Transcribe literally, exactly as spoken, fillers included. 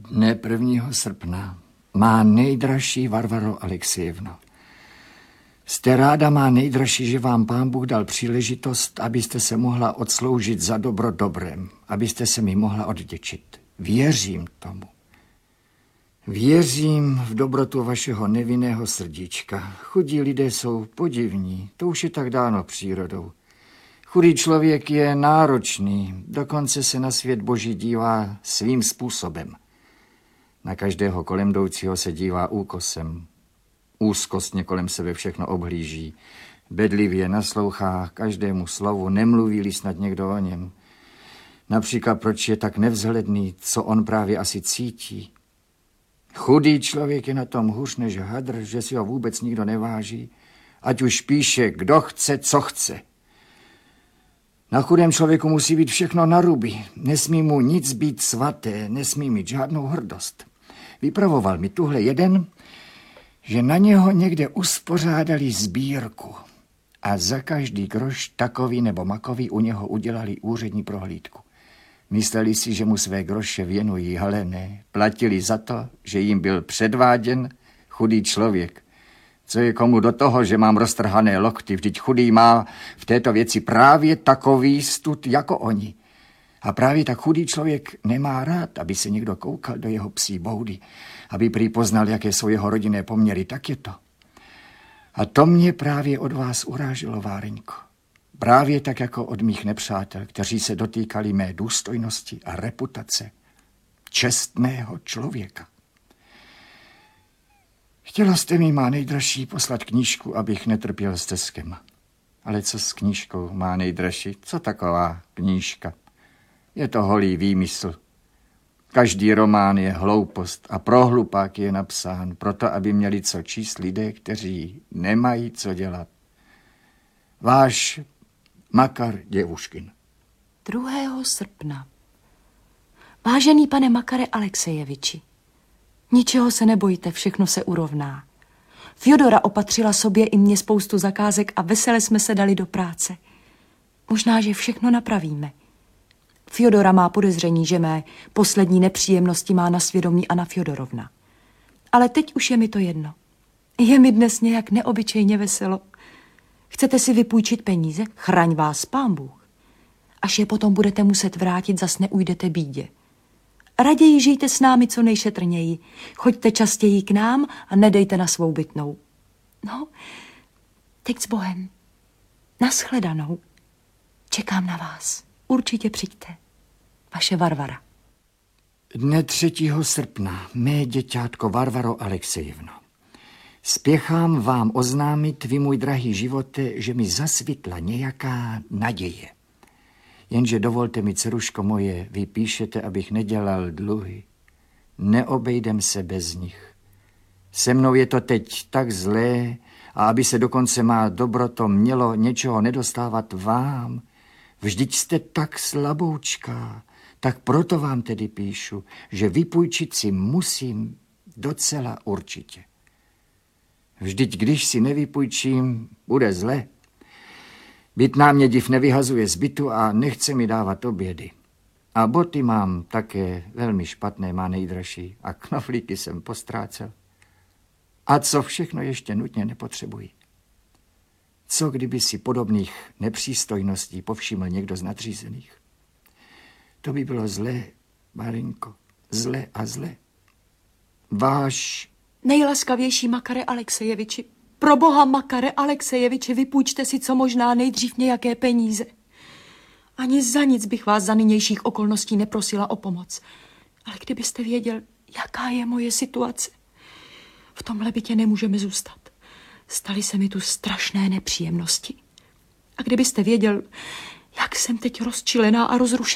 Dne prvního srpna má nejdražší Varvaro Alexejevno. Jste ráda, má nejdražší, že vám Pán Bůh dal příležitost, abyste se mohla odsloužit za dobro dobrem, abyste se mi mohla odděčit. Věřím tomu. Věřím v dobrotu vašeho nevinného srdíčka. Chudí lidé jsou podivní, to už je tak dáno přírodou. Chudý člověk je náročný, dokonce se na svět Boží dívá svým způsobem. Na každého kolem jdoucího se dívá úkosem. Úzkostně kolem sebe všechno obhlíží. Bedlivě naslouchá každému slovu, nemluví-li snad někdo o něm. Například, proč je tak nevzhledný, co on právě asi cítí. Chudý člověk je na tom hůř než hadr, že si ho vůbec nikdo neváží, ať už píše, kdo chce, co chce. Na chudém člověku musí být všechno na ruby, nesmí mu nic být svaté, nesmí mít žádnou hrdost. Vypravoval mi tuhle jeden, že na něho někde uspořádali sbírku a za každý groš takový nebo makový u něho udělali úřední prohlídku. Mysleli si, že mu své groše věnují, ale ne. Platili za to, že jim byl předváděn chudý člověk. Co je komu do toho, že mám roztrhané lokty? Vždyť chudý má v této věci právě takový stud jako oni. A právě tak chudý člověk nemá rád, aby se někdo koukal do jeho psí boudy, aby prý poznal, jaké jsou jeho rodinné poměry. Tak je to. A to mě právě od vás uráželo, Váreňko. Právě tak jako od mých nepřátel, kteří se dotýkali mé důstojnosti a reputace čestného člověka. Chtěla jste mi, má nejdražší, poslat knížku, abych netrpěl steskem. Ale co s knížkou, má nejdražší? Co taková knížka? Je to holý výmysl. Každý román je hloupost a pro hlupák je napsán, proto aby měli co číst lidé, kteří nemají co dělat. Váš Makar Děvuškin. druhého srpna. Vážený pane Makare Alexejeviči, ničeho se nebojte, všechno se urovná. Fjodora opatřila sobě i mě spoustu zakázek a vesele jsme se dali do práce. Možná, že všechno napravíme. Fjodora má podezření, že mé poslední nepříjemnosti má na svědomí Anna Fjodorovna. Ale teď už je mi to jedno. Je mi dnes nějak neobyčejně veselo. Chcete si vypůjčit peníze? Chraň vás Pán Bůh. Až je potom budete muset vrátit, zas neujdete bídě. Raději žijte s námi co nejšetrněji. Choďte častěji k nám a nedejte na svou bytnou. No, teď s Bohem. Naschledanou. Čekám na vás. Určitě přijďte. Vaše Varvara. Dne třetího srpna, mé děťátko Varvaro Alexejevno. Spěchám vám oznámit, vy můj drahý živote, že mi zasvitla nějaká naděje. Jenže dovolte mi, dceruško moje, vy píšete, abych nedělal dluhy. Neobejdem se bez nich. Se mnou je to teď tak zlé, a aby se dokonce má dobroto mělo něčeho nedostávat vám. Vždyť jste tak slaboučká, tak proto vám tedy píšu, že vypůjčit si musím docela určitě. Vždyť když si nevypůjčím, bude zle. Bytná mě div nevyhazuje z bytu a nechce mi dávat obědy. A boty mám také velmi špatné, má nejdražší, a knoflíky jsem postrácel. A co všechno ještě nutně nepotřebuji. Co kdyby si podobných nepřístojností povšiml někdo z nadřízených? To by bylo zlé, Marinko, zlé a zlé. Váš... Nejlaskavější Makare Alexejeviči, pro boha Makare Alexejeviči, vypůjčte si co možná nejdřív nějaké peníze. Ani za nic bych vás za nynějších okolností neprosila o pomoc. Ale kdybyste věděl, jaká je moje situace, v tomhle bytě nemůžeme zůstat. Staly se mi tu strašné nepříjemnosti. A kdybyste věděl, jak jsem teď rozčilená a rozrušená,